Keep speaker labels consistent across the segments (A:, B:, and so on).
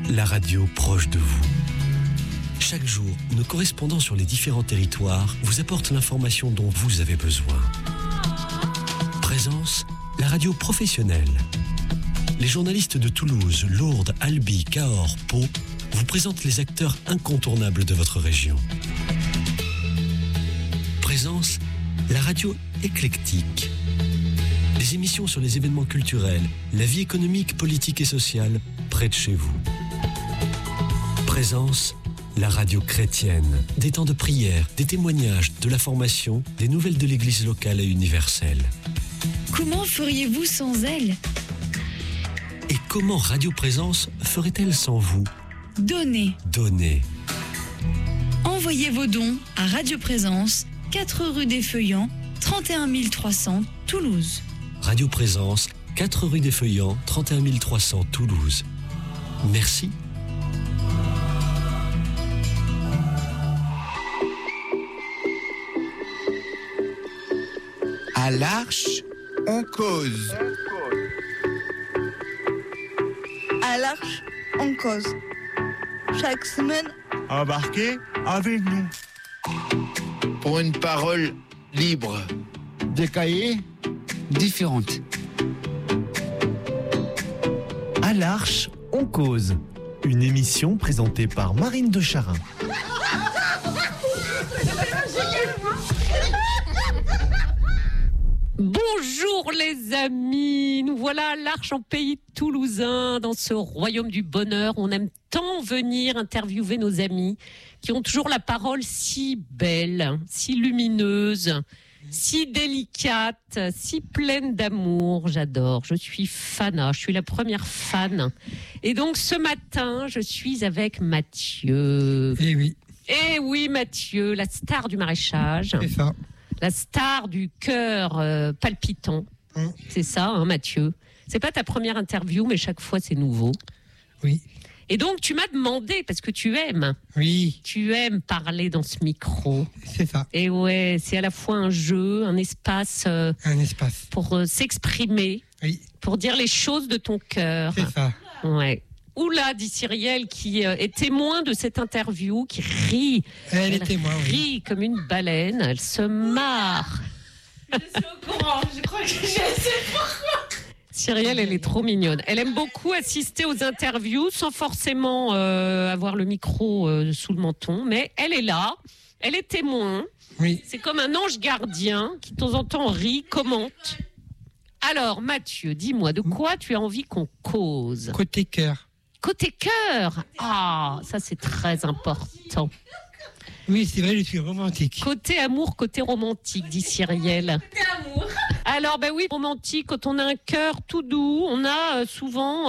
A: la radio proche de vous. Chaque jour, nos correspondants sur les différents territoires vous apportent l'information dont vous avez besoin. Présence, la radio professionnelle. Les journalistes de Toulouse, Lourdes, Albi, Cahors, Pau vous présentent les acteurs incontournables de votre région. Présence, la radio éclectique. Des émissions sur les événements culturels, la vie économique, politique et sociale près de chez vous. Présence, la radio chrétienne. Des temps de prière, des témoignages, de la formation, des nouvelles de l'église locale et universelle.
B: Comment feriez-vous sans elle ?
A: Et comment Radio Présence ferait-elle sans vous ?
B: Donnez. Envoyez vos dons à Radio Présence, 4 rue des Feuillants, 31 300, Toulouse.
A: Radio Présence, 4 rue des Feuillants, 31 300, Toulouse. Merci.
C: À l'Arche, on cause.
D: À l'Arche, on cause. Chaque semaine,
C: Embarquez avec nous. Pour une parole libre. Des cahiers
E: différentes.
F: À l'Arche, on cause. Une émission présentée par Marine de Charin.
G: Bonjour les amis, nous voilà à l'Arche en pays toulousain, dans ce royaume du bonheur. On aime tant venir interviewer nos amis qui ont toujours la parole si belle, si lumineuse, si délicate, si pleine d'amour. J'adore, je suis fana, je suis la première fan. Et donc ce matin, je suis avec Mathieu. Eh oui Mathieu, la star du maraîchage.
H: C'est ça.
G: La star du cœur palpitant. C'est ça, hein, Mathieu. C'est pas ta première interview, mais chaque fois c'est nouveau.
H: Oui.
G: Et donc tu m'as demandé, parce que tu aimes.
H: Oui.
G: Tu aimes parler dans ce micro.
H: C'est ça.
G: Et ouais, c'est à la fois un jeu, un espace.
H: Un espace.
G: Pour s'exprimer.
H: Oui.
G: Pour dire les choses de ton cœur.
H: C'est ça.
G: Ouais. Oula, dit Cyrielle, qui est témoin de cette interview, qui rit.
H: Elle est témoin, oui.
G: Rit comme une baleine, elle se marre.
D: je suis au courant, je crois que j'ai assez pourquoi.
G: Cyrielle, elle est trop mignonne. Elle aime beaucoup assister aux interviews sans forcément avoir le micro sous le menton, mais elle est là, elle est témoin.
H: Oui.
G: C'est comme un ange gardien qui de temps en temps rit, commente. Alors Mathieu, dis-moi, de quoi tu as envie qu'on cause ?
H: Côté cœur.
G: Côté cœur. Ah, ça c'est très important.
H: Oui, c'est vrai, je suis romantique.
G: Côté amour, côté romantique, dit Cyrielle.
D: Côté amour.
G: Alors, ben oui, romantique, quand on a un cœur tout doux, on a souvent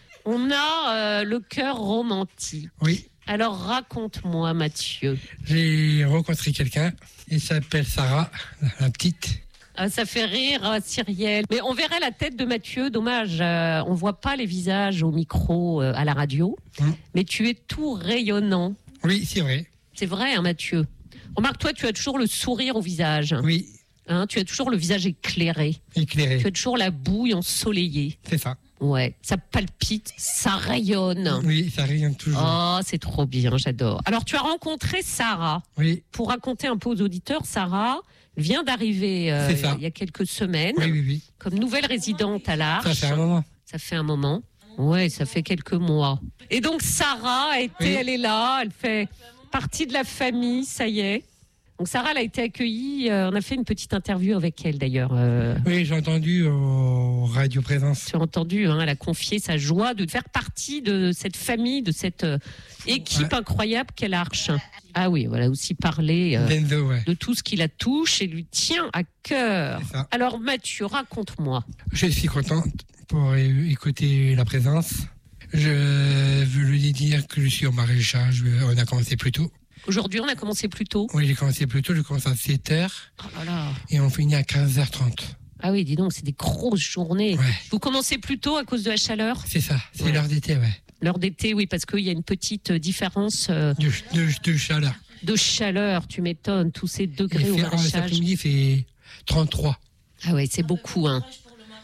G: le cœur romantique.
H: Oui.
G: Alors, raconte-moi, Mathieu.
H: J'ai rencontré quelqu'un, il s'appelle Sarah, la petite.
G: Ça fait rire, Cyrielle. Mais on verrait la tête de Mathieu, dommage, on voit pas les visages au micro à la radio, mais tu es tout rayonnant.
H: Oui, c'est vrai.
G: C'est vrai, hein, Mathieu. Remarque, toi, tu as toujours le sourire au visage.
H: Oui.
G: Hein, tu as toujours le visage éclairé.
H: Éclairé.
G: Tu as toujours la bouille ensoleillée.
H: C'est ça.
G: Ouais, ça palpite, ça rayonne.
H: Oui, ça rayonne toujours.
G: Oh, c'est trop bien, j'adore. Alors, tu as rencontré Sarah.
H: Oui.
G: Pour raconter un peu aux auditeurs, Sarah vient d'arriver il y a quelques semaines.
H: Oui.
G: Comme nouvelle résidente à l'Arche.
H: Ça fait un moment.
G: Ça fait un moment. Ouais, ça fait quelques mois. Et donc, Sarah elle est là, elle fait partie de la famille, ça y est. Donc Sarah, elle a été accueillie, on a fait une petite interview avec elle d'ailleurs.
H: Oui, j'ai entendu au Radio Présence.
G: Tu as entendu, hein, elle a confié sa joie de faire partie de cette famille, de cette équipe incroyable qu'est l'Arche. Ah oui, voilà, aussi parler de tout ce qui la touche et lui tient à cœur. Alors Mathieu, raconte-moi.
H: Je suis contente pour écouter la Présence. Je veux lui dire que je suis au maraîchage, on a commencé plus tôt.
G: Aujourd'hui, on a commencé plus tôt.
H: Oui, j'ai commencé plus tôt, je commence à 7h.
G: Oh là là.
H: Et on finit à 15h30.
G: Ah oui, dis donc, c'est des grosses journées.
H: Ouais.
G: Vous commencez plus tôt à cause de la chaleur ?
H: C'est ça, c'est l'heure d'été, ouais.
G: L'heure d'été, oui, parce qu'il y a une petite différence
H: de chaleur.
G: De chaleur, tu m'étonnes, tous ces degrés au maraîchage.
H: Cet après-midi, il fait 33.
G: Ah ouais, c'est beaucoup, hein.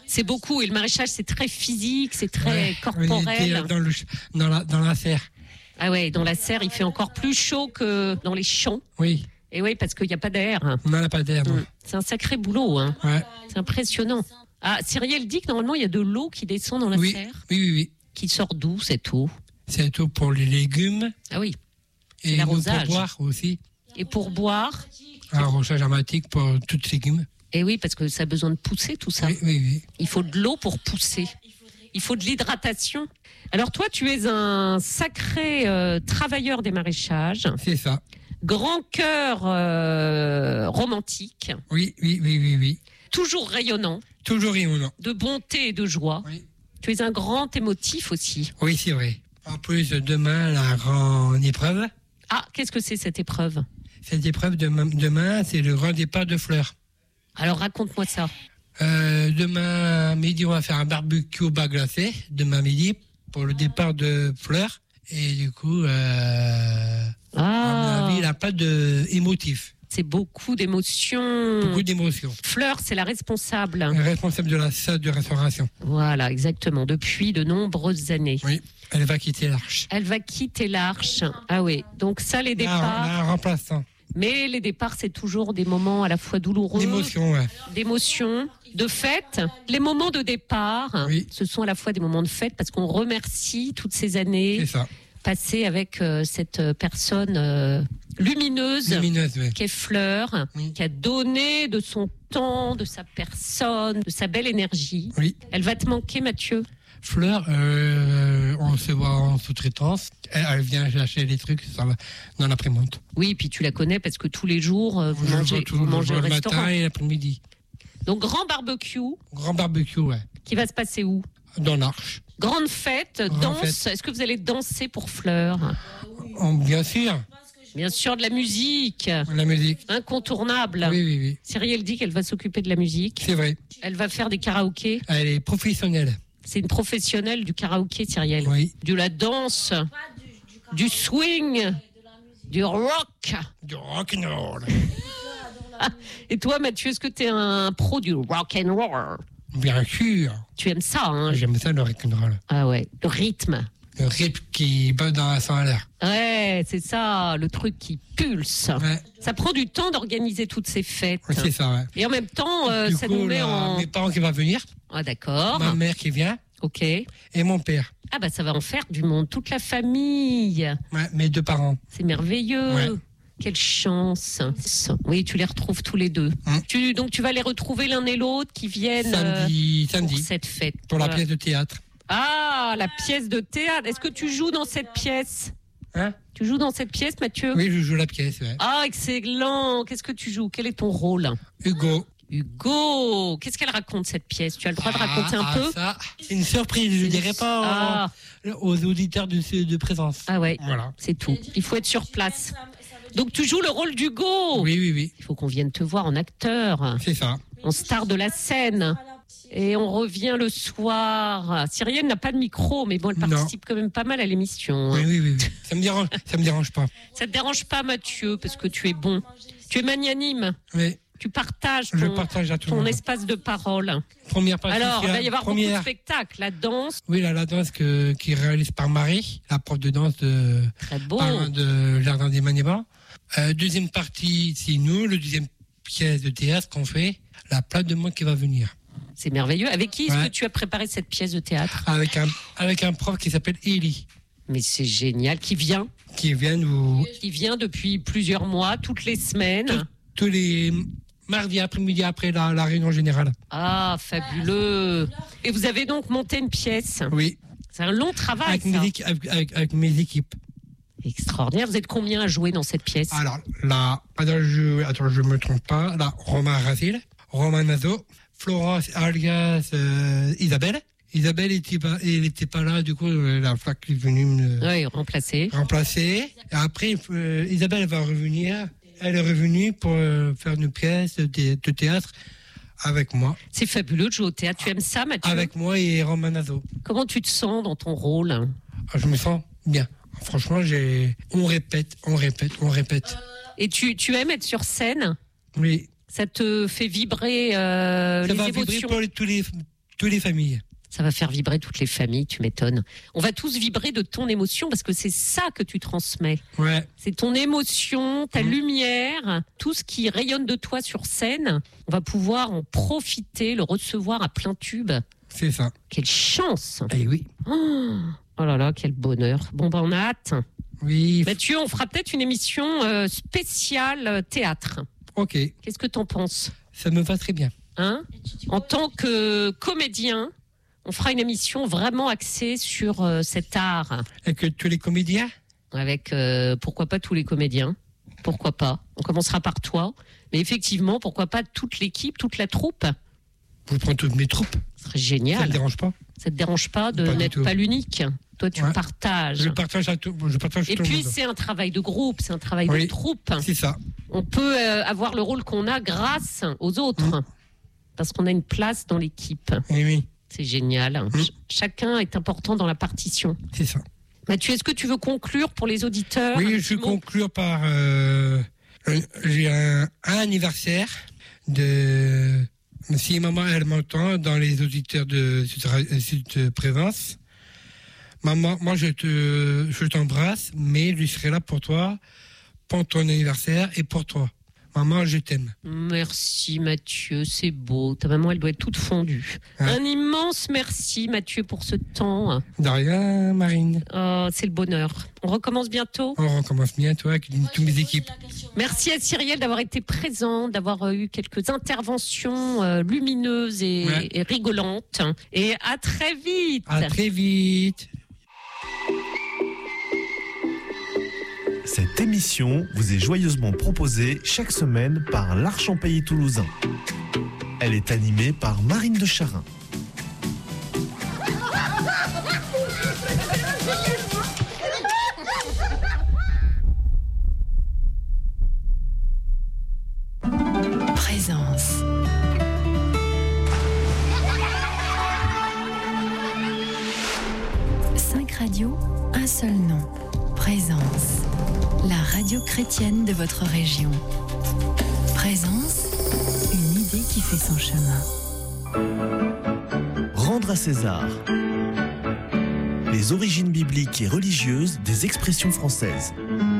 G: C'est beaucoup. Et le maraîchage, c'est très physique, c'est très
H: Ouais,
G: corporel.
H: on était dans la serre.
G: Ah ouais, dans la serre, il fait encore plus chaud que dans les champs.
H: Oui,
G: Et oui, parce qu'il n'y a pas d'air.
H: on n'en a pas d'air. Non.
G: C'est un sacré boulot. Hein.
H: Ouais.
G: C'est impressionnant. Ah, Cyrielle dit que normalement, il y a de l'eau qui descend dans la
H: Oui,
G: serre.
H: oui.
G: Qui sort d'où, cette eau?
H: C'est tout pour les légumes.
G: Ah oui.
H: Et
G: l'arrosage.
H: pour boire aussi.
G: Et pour boire?
H: Un arrosage aromatique pour tous les légumes.
G: Et oui, parce que ça a besoin de pousser, tout ça.
H: Oui.
G: Il faut de l'eau pour pousser. Il faut de l'hydratation. Alors toi, tu es un sacré travailleur des maraîchages.
H: C'est ça.
G: Grand cœur romantique.
H: Oui.
G: Toujours rayonnant.
H: Toujours rayonnant.
G: De bonté et de joie.
H: Oui.
G: Tu es un grand émotif aussi.
H: Oui, c'est vrai. En plus, demain, la grande épreuve.
G: Ah, qu'est-ce que c'est cette épreuve?
H: Cette épreuve demain, c'est le grand départ de Fleurs.
G: Alors raconte-moi ça.
H: Demain midi, on va faire un barbecue au bas glacé. Demain midi, pour le départ de Fleurs. Et du coup, à mon avis, il n'a pas d'émotif.
G: C'est beaucoup d'émotions.
H: Beaucoup d'émotions.
G: Fleur, c'est la responsable.
H: Le responsable de la salle de restauration.
G: Voilà, exactement. Depuis de nombreuses années.
H: Oui, elle va quitter l'Arche.
G: Elle va quitter l'Arche. Ah oui, donc ça, les départs.
H: Un remplaçant.
G: Mais les départs, c'est toujours des moments à la fois douloureux.
H: D'émotion, ouais.
G: D'émotion, de fête. Les moments de départ,
H: oui.
G: Ce sont à la fois des moments de fête parce qu'on remercie toutes ces années passées avec cette personne lumineuse
H: oui.
G: qui est Fleur,
H: oui.
G: qui a donné de son temps, de sa personne, de sa belle énergie.
H: Oui.
G: Elle va te manquer, Mathieu?
H: Fleur, on se voit en sous-traitance. Elle vient chercher les trucs dans l'après-midi.
G: Oui, puis tu la connais parce que tous les jours, vous mangez au
H: le
G: restaurant.
H: matin et l'après-midi.
G: Donc, grand barbecue.
H: Grand barbecue, ouais.
G: Qui va se passer où?
H: Dans l'Arche.
G: Grande fête, danse. Est-ce que vous allez danser pour Fleur?
H: Bien sûr.
G: Bien sûr, de la musique.
H: La musique.
G: Incontournable.
H: Oui.
G: Cyrielle dit qu'elle va s'occuper de la musique.
H: C'est vrai.
G: Elle va faire des karaokés.
H: Elle est professionnelle.
G: C'est une professionnelle du karaoké, Cyrielle.
H: Oui.
G: De la danse, du swing, du rock.
H: Du rock and roll.
G: Et toi, Mathieu, est-ce que tu es un pro du rock and roll?
H: Bien sûr.
G: Tu aimes ça, hein?
H: J'aime ça, le rock and roll.
G: Ah ouais, le rythme.
H: Le rythme qui bat dans la sang à l'air.
G: Ouais, c'est ça, le truc qui pulse.
H: Ouais.
G: Ça prend du temps d'organiser toutes ces fêtes.
H: Oui, c'est ça, ouais.
G: Et en même temps, ça
H: coup,
G: nous met en...
H: Mes parents qui vont venir.
G: Ah d'accord.
H: Ma mère qui vient.
G: Ok.
H: Et mon père.
G: Ah bah ça va en faire du monde, toute la famille.
H: Ouais, mes deux parents.
G: C'est merveilleux.
H: Ouais.
G: Quelle chance. Oui, tu les retrouves tous les deux. Donc tu vas les retrouver l'un et l'autre qui viennent
H: samedi.
G: Pour cette fête.
H: Pour la pièce de théâtre.
G: Ah, la pièce de théâtre. Est-ce que tu joues dans cette pièce?
H: Hein?
G: Tu joues dans cette pièce, Mathieu?
H: Oui, je joue la pièce, ouais.
G: Ah, excellent. Qu'est-ce que tu joues? Quel est ton rôle? Hugo, qu'est-ce qu'elle raconte cette pièce? Tu as le droit de raconter un peu?
H: Ça, c'est une surprise, je ne dirais pas aux auditeurs de présence.
G: Ah ouais,
H: voilà.
G: C'est tout. Il faut être sur place. Donc tu joues le rôle d'Hugo?
H: Oui.
G: Il faut qu'on vienne te voir en acteur.
H: C'est ça.
G: En star de la scène. Et on revient le soir. Cyrielle n'a pas de micro, mais bon, elle participe quand même pas mal à l'émission.
H: Oui. Ça me dérange pas.
G: Ça te dérange pas, Mathieu, parce que tu es bon. Tu es magnanime.
H: Oui.
G: Tu partages ton espace de parole.
H: Première partie.
G: Alors, il va y avoir beaucoup de spectacles. La danse.
H: Oui, la danse qui réalise par Marie, la prof de danse
G: Très beau.
H: de Jardin des Manébas. Deuxième partie, c'est nous. Le deuxième pièce de théâtre qu'on fait, la plate de monde qui va venir.
G: C'est merveilleux. Avec qui est-ce que tu as préparé cette pièce de théâtre?
H: Avec un prof qui s'appelle Élie.
G: Mais c'est génial. Qui vient depuis plusieurs mois, toutes les semaines.
H: Tous les mardis après-midi après la réunion générale.
G: Ah, fabuleux. Et vous avez donc monté une pièce?
H: Oui.
G: C'est un long travail,
H: avec mes équipes.
G: Extraordinaire. Vous êtes combien à jouer dans cette pièce?
H: Alors, je me trompe pas. Là, Romain Racil, Romain Nazo, Florence alias Isabelle. Isabelle n'était pas là, du coup, la flaque est venue me
G: remplacer.
H: Et après, Isabelle va revenir. Elle est revenue pour faire une pièce de théâtre avec moi.
G: C'est fabuleux de jouer au théâtre. Tu aimes ça, Mathieu?
H: Avec moi et Romain Nazo.
G: Comment tu te sens dans ton rôle?
H: Je me sens bien. Franchement, on répète.
G: Et tu aimes être sur scène?
H: Oui.
G: Ça te fait vibrer
H: ça
G: les
H: va
G: émotions?
H: vibrer pour toutes les familles.
G: Ça va faire vibrer toutes les familles, tu m'étonnes. On va tous vibrer de ton émotion parce que c'est ça que tu transmets.
H: Ouais.
G: C'est ton émotion, ta lumière, tout ce qui rayonne de toi sur scène. On va pouvoir en profiter, le recevoir à plein tube.
H: C'est ça.
G: Quelle chance!
H: Eh oui.
G: Oh là là, quel bonheur. Bon, ben on a hâte.
H: Oui.
G: Mathieu, on fera peut-être une émission spéciale théâtre.
H: Ok.
G: Qu'est-ce que t'en penses?
H: Ça me va très bien.
G: Hein? En tant que comédien, on fera une émission vraiment axée sur cet art.
H: Avec tous les comédiens?
G: Avec, pourquoi pas tous les comédiens? Pourquoi pas? On commencera par toi. Mais effectivement, pourquoi pas toute l'équipe, toute la troupe?
H: Je prends toutes mes troupes.
G: Ce serait génial.
H: Ça ne dérange pas?
G: Ça te dérange pas de
H: Pas du
G: n'être
H: tout.
G: pas l'unique? Toi, tu partages.
H: Je partage à tout.
G: Et puis, c'est un travail de groupe, c'est un travail de troupe.
H: C'est ça.
G: On peut avoir le rôle qu'on a grâce aux autres. Parce qu'on a une place dans l'équipe.
H: Eh oui.
G: C'est génial. Chacun est important dans la partition.
H: C'est ça.
G: Mathieu, est-ce que tu veux conclure pour les auditeurs?
H: Oui, je vais conclure par... j'ai un anniversaire de... Si maman, elle m'entend, dans les auditeurs de Sud Présence. Maman, moi, je t'embrasse, mais je serai là pour toi, pour ton anniversaire et pour toi. Maman, je t'aime.
G: Merci Mathieu, c'est beau. Ta maman, elle doit être toute fondue. Un immense merci Mathieu pour ce temps.
H: De rien, Marine.
G: Oh, c'est le bonheur. On recommence bientôt?
H: On recommence bientôt avec toutes mes équipes.
G: Merci à Cyrielle d'avoir été présent, d'avoir eu quelques interventions lumineuses et rigolantes. Et à très vite.
H: À très vite.
F: Cette émission vous est joyeusement proposée chaque semaine par l'Arche en Pays Toulousain. Elle est animée par Marine de Charin.
E: Présence. Cinq radios, un seul nom. Présence. La radio chrétienne de votre région. Présence, une idée qui fait son chemin.
F: Rendre à César. Les origines bibliques et religieuses des expressions françaises.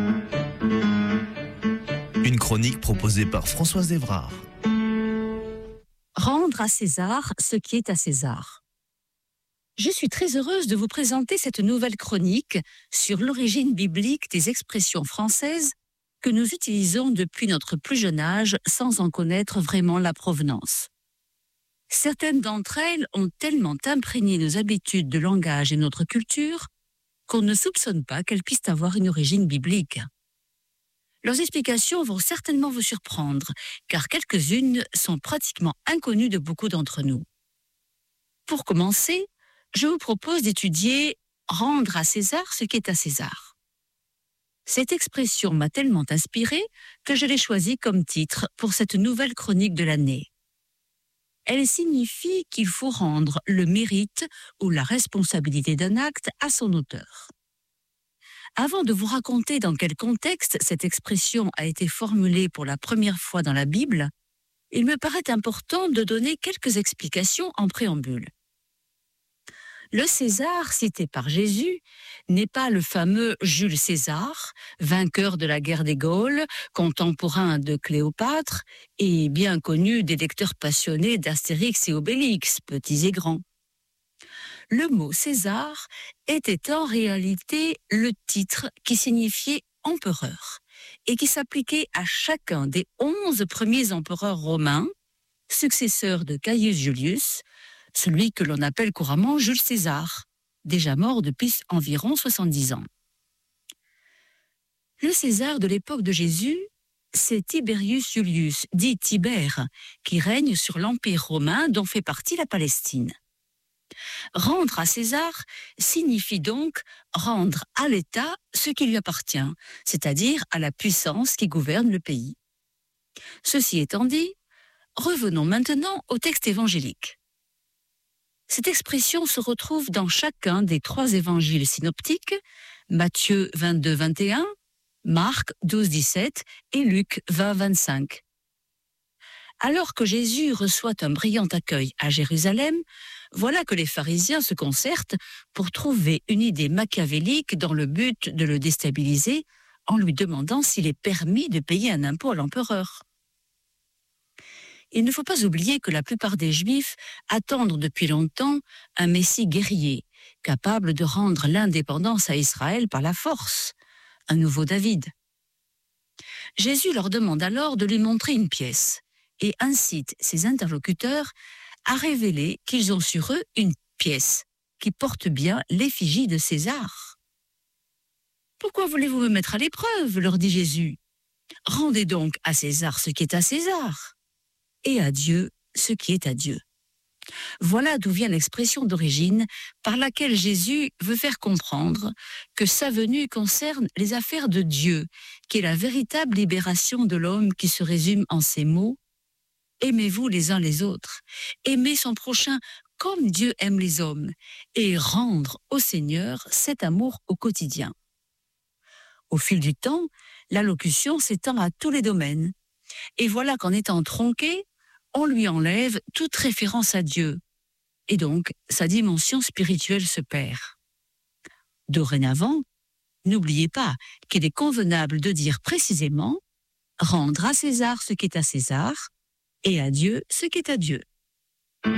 F: Une chronique proposée par Françoise Évrard.
I: Rendre à César ce qui est à César. Je suis très heureuse de vous présenter cette nouvelle chronique sur l'origine biblique des expressions françaises que nous utilisons depuis notre plus jeune âge sans en connaître vraiment la provenance. Certaines d'entre elles ont tellement imprégné nos habitudes de langage et notre culture qu'on ne soupçonne pas qu'elles puissent avoir une origine biblique. Leurs explications vont certainement vous surprendre, car quelques-unes sont pratiquement inconnues de beaucoup d'entre nous. Pour commencer, je vous propose d'étudier « rendre à César ce qui est à César ». Cette expression m'a tellement inspirée que je l'ai choisie comme titre pour cette nouvelle chronique de l'année. Elle signifie qu'il faut rendre le mérite ou la responsabilité d'un acte à son auteur. Avant de vous raconter dans quel contexte cette expression a été formulée pour la première fois dans la Bible, il me paraît important de donner quelques explications en préambule. Le César cité par Jésus n'est pas le fameux Jules César, vainqueur de la guerre des Gaules, contemporain de Cléopâtre et bien connu des lecteurs passionnés d'Astérix et Obélix, petits et grands. Le mot César était en réalité le titre qui signifiait empereur et qui s'appliquait à chacun des 11 premiers empereurs romains, successeurs de Caius Julius, celui que l'on appelle couramment Jules César, déjà mort depuis environ 70 ans. Le César de l'époque de Jésus, c'est Tiberius Julius, dit Tibère, qui règne sur l'Empire romain dont fait partie la Palestine. Rendre à César signifie donc rendre à l'État ce qui lui appartient, c'est-à-dire à la puissance qui gouverne le pays. Ceci étant dit, revenons maintenant au texte évangélique. Cette expression se retrouve dans chacun des 3 évangiles synoptiques, Matthieu 22-21, Marc 12-17 et Luc 20-25. Alors que Jésus reçoit un brillant accueil à Jérusalem, voilà que les pharisiens se concertent pour trouver une idée machiavélique dans le but de le déstabiliser en lui demandant s'il est permis de payer un impôt à l'empereur. Il ne faut pas oublier que la plupart des Juifs attendent depuis longtemps un Messie guerrier, capable de rendre l'indépendance à Israël par la force, un nouveau David. Jésus leur demande alors de lui montrer une pièce et incite ses interlocuteurs à révéler qu'ils ont sur eux une pièce qui porte bien l'effigie de César. « Pourquoi voulez-vous me mettre à l'épreuve ?» leur dit Jésus. « Rendez donc à César ce qui est à César, et à Dieu ce qui est à Dieu. » Voilà d'où vient l'expression d'origine par laquelle Jésus veut faire comprendre que sa venue concerne les affaires de Dieu, qui est la véritable libération de l'homme qui se résume en ces mots « Aimez-vous les uns les autres, aimez son prochain comme Dieu aime les hommes, et rendre au Seigneur cet amour au quotidien. » Au fil du temps, l'allocution s'étend à tous les domaines. Et voilà qu'en étant tronqué, on lui enlève toute référence à Dieu. Et donc, sa dimension spirituelle se perd. Dorénavant, n'oubliez pas qu'il est convenable de dire précisément « rendre à César ce qui est à César et à Dieu ce qui est à Dieu ».